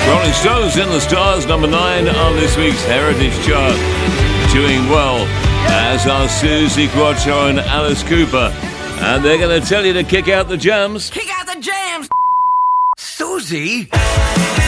Rolling Stones in the Stars, number 9 on this week's Heritage Chart. Doing well, as are Susie Quatro and Alice Cooper. And they're going to tell you to kick out the jams. Kick out the jams, Susie.